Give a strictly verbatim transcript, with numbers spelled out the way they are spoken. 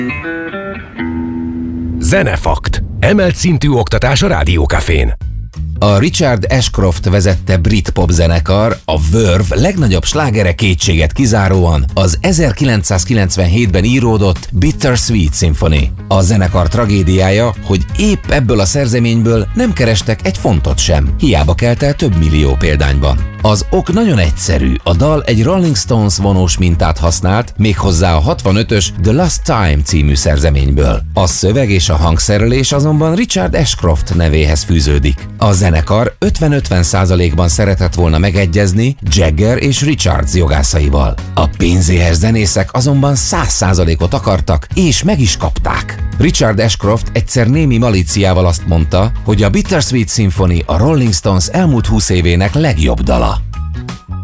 Zenefakt. Emelt szintű oktatás a Rádió Cafén. A Richard Ashcroft vezette brit popzenekar, a Verve legnagyobb slágere kétséget kizáróan az ezerkilencszázkilencvenhétben íródott Bittersweet Symphony. A zenekar tragédiája, hogy épp ebből a szerzeményből nem kerestek egy fontot sem, hiába kelt el több millió példányban. Az ok nagyon egyszerű, a dal egy Rolling Stones vonós mintát használt, méghozzá a hatvanötös The Last Time című szerzeményből. A szöveg és a hangszerelés azonban Richard Ashcroft nevéhez fűződik. A zenekar ötven-ötven százalékban szeretett volna megegyezni Jagger és Richards jogászaival. A pénzéhes zenészek azonban száz százalékot akartak, és meg is kapták. Richard Ashcroft egyszer némi malíciával azt mondta, hogy a Bittersweet Symphony a Rolling Stones elmúlt húsz évének legjobb dala.